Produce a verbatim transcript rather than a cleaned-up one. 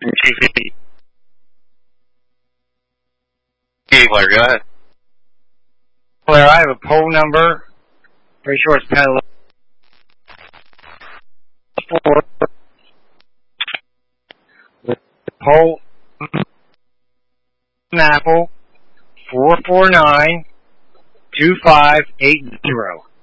G V. Blair, go ahead. Blair, I have a poll number. Pretty sure it's Penelope. Four. With the poll Apple four four nine two five eight zero.